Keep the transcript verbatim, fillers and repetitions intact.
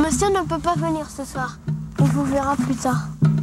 Monsieur ne peut pas venir ce soir. On vous verra plus tard.